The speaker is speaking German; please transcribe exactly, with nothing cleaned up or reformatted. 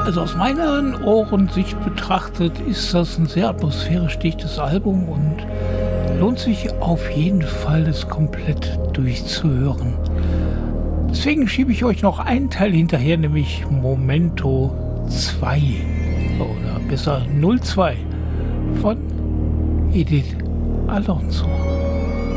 Also aus meiner Ohrensicht betrachtet ist das ein sehr atmosphärisch dichtes Album und lohnt sich auf jeden Fall, es komplett durchzuhören. Deswegen schiebe ich euch noch einen Teil hinterher, nämlich Momento zwei oder besser null zwei von Edith Alonso.